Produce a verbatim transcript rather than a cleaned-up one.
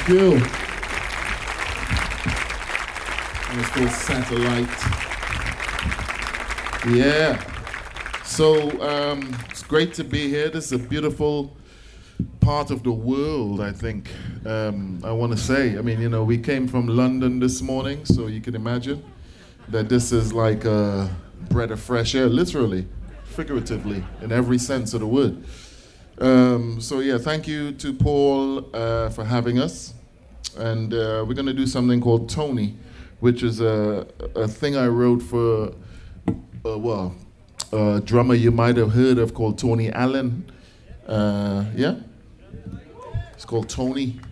you. And it's called Satellite. Yeah. So um, it's great to be here. This is a beautiful part of the world, I think. Um, I want to say, I mean, you know, we came from London this morning, so you can imagine that this is like a breath of fresh air, literally, figuratively, in every sense of the word. Um, so yeah, thank you to Paul uh, for having us. And uh, we're going to do something called Tony, which is a, a thing I wrote for, uh, well, a drummer you might have heard of called Tony Allen. Uh, yeah? It's called Tony.